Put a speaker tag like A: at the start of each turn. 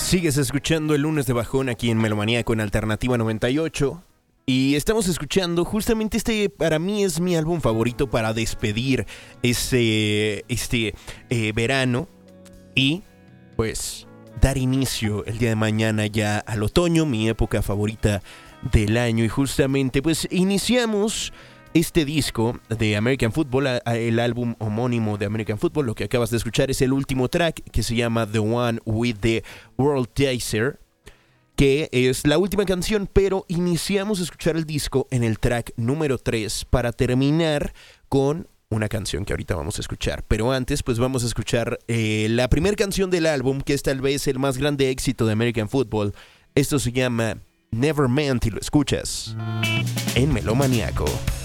A: Sigues escuchando el lunes de bajón aquí en Melomanía con Alternativa 98. Y estamos escuchando justamente para mí es mi álbum favorito para despedir este verano. Y pues dar inicio el día de mañana ya al otoño, mi época favorita del año. Y justamente pues iniciamos este disco de American Football, el álbum homónimo de American Football. Lo que acabas de escuchar es el último track, que se llama The One with the World Chaser, que es la última canción, pero iniciamos a escuchar el disco en el track número 3 para terminar con una canción que ahorita vamos a escuchar. Pero antes, pues vamos a escuchar la primera canción del álbum, que es tal vez el más grande éxito de American Football. Esto se llama Never Meant y lo escuchas en Melomaniaco.